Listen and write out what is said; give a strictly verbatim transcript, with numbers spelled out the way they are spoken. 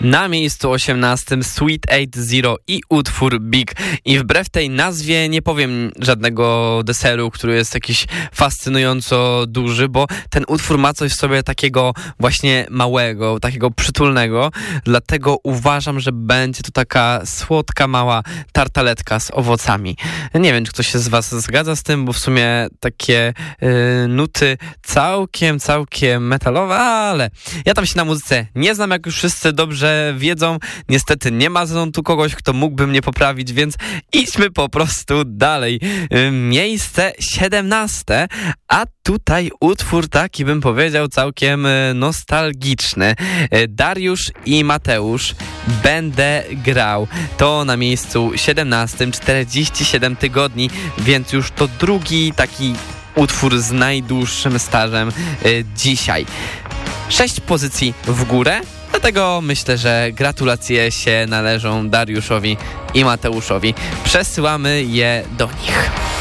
Na miejscu osiemnastym Sweet Eight Zero i utwór Big. I wbrew tej nazwie nie powiem żadnego deseru, który jest jakiś fascynująco duży, bo ten utwór ma coś w sobie takiego właśnie małego, takiego przytulnego, dlatego uważam, że będzie to taka słodka, mała tartaletka z owocami. Nie wiem, czy ktoś się z was zgadza z tym, bo w sumie takie yy, nuty całkiem, całkiem metalowe, ale ja tam się na muzyce nie znam, jak już wszyscy dobrze wiedzą. Niestety nie ma ze mną tu kogoś, kto mógłby mnie poprawić, więc idźmy po prostu dalej. Yy, miejsce siedemnaste, a tutaj utwór taki, bym powiedział, całkiem nostalgiczny. Dariusz i Mateusz, Będę grał. To na miejscu siedemnastym, czterdzieści siedem tygodni, więc już to drugi taki utwór z najdłuższym stażem y, dzisiaj. Sześć pozycji w górę, dlatego myślę, że gratulacje się należą Dariuszowi i Mateuszowi. Przesyłamy je do nich.